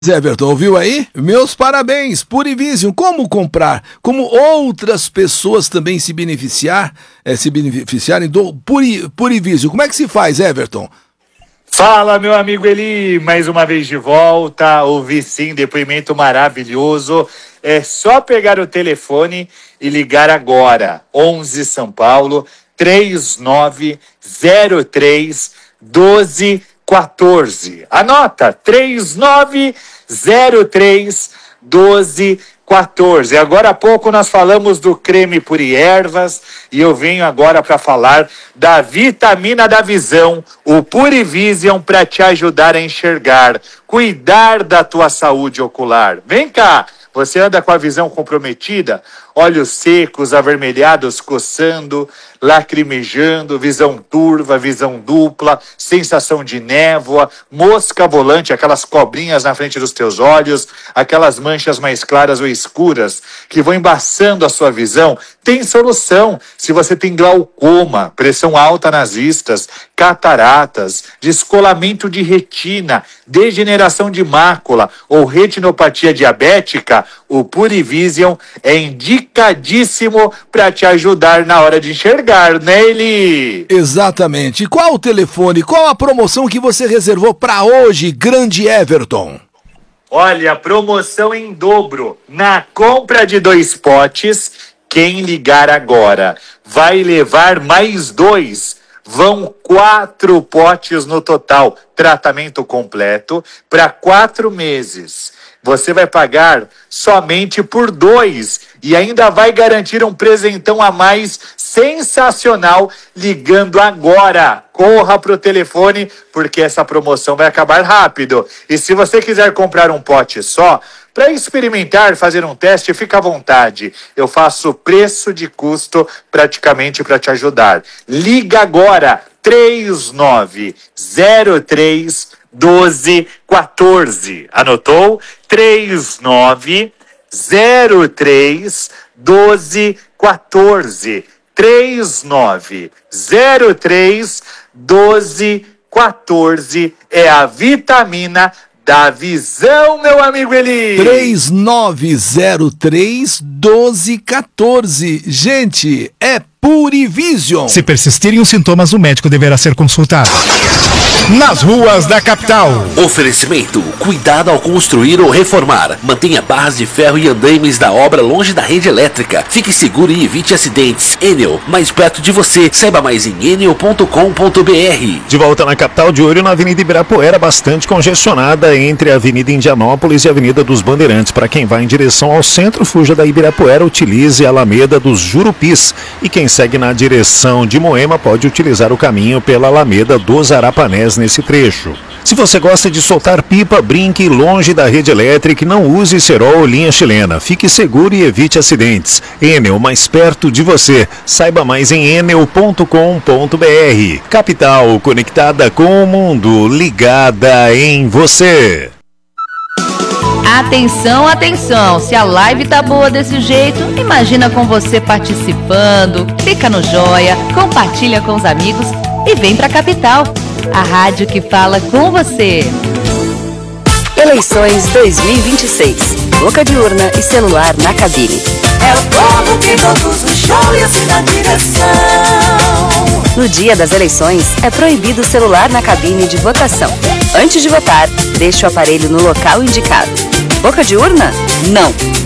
Everton, ouviu aí? Meus parabéns, Purivision. Como comprar? Como outras pessoas também se beneficiarem do Purivision? Como é que se faz, Everton? Fala, meu amigo Eli, mais uma vez de volta. Ouvi sim, depoimento maravilhoso. É só pegar o telefone e ligar agora. 11 São Paulo, 3903 1214. Anota, 3903 1214. Agora há pouco nós falamos do creme Puriervas e eu venho agora para falar da vitamina da visão, o Purivision, para te ajudar a enxergar, cuidar da tua saúde ocular. Vem cá, você anda com a visão comprometida? Olhos secos, avermelhados, coçando, lacrimejando, visão turva, visão dupla, sensação de névoa, mosca volante, aquelas cobrinhas na frente dos teus olhos, aquelas manchas mais claras ou escuras que vão embaçando a sua visão. Tem solução. Se você tem glaucoma, pressão alta nas vistas, cataratas, descolamento de retina, degeneração de mácula ou retinopatia diabética, o Purivision é indicadíssimo para te ajudar na hora de enxergar, né, Eli? Exatamente. Qual o telefone, qual a promoção que você reservou para hoje, grande Everton? Olha, promoção em dobro. Na compra de 2 potes, quem ligar agora vai levar mais 2. Vão 4 potes no total. Tratamento completo para 4 meses. Você vai pagar somente por 2 e ainda vai garantir um presentão a mais sensacional ligando agora. Corra pro telefone porque essa promoção vai acabar rápido. E se você quiser comprar um pote só, para experimentar, fazer um teste, fica à vontade. Eu faço preço de custo praticamente para te ajudar. Liga agora, 3903 1214. Anotou? 3903 1214. 3903 1214 é a vitamina da visão, meu amigo Eli. 3903 1214. Gente, é Purivision. Se persistirem os sintomas, o médico deverá ser consultado. Nas ruas da capital. Oferecimento: cuidado ao construir ou reformar. Mantenha barras de ferro e andaimes da obra longe da rede elétrica. Fique seguro e evite acidentes. Enel, mais perto de você. Saiba mais em enel.com.br. De volta na capital, de olho na Avenida Ibirapuera, bastante congestionada entre a Avenida Indianópolis e a Avenida dos Bandeirantes. Para quem vai em direção ao centro, fuja da Ibirapuera, utilize a Alameda dos Jurupis. E quem segue na direção de Moema pode utilizar o caminho pela Alameda dos Arapanés nesse trecho. Se você gosta de soltar pipa, brinque longe da rede elétrica e não use cerol ou linha chilena. Fique seguro e evite acidentes. Enel, mais perto de você. Saiba mais em enel.com.br. Capital, conectada com o mundo, ligada em você. Atenção, atenção, se a live tá boa desse jeito, imagina com você participando, clica no joia, compartilha com os amigos e vem pra Capital, a rádio que fala com você. Eleições 2026, boca de urna e celular na cabine. É o povo que todos no show e assim na direção. No dia das eleições, é proibido o celular na cabine de votação. Antes de votar, deixe o aparelho no local indicado. Boca de urna? Não!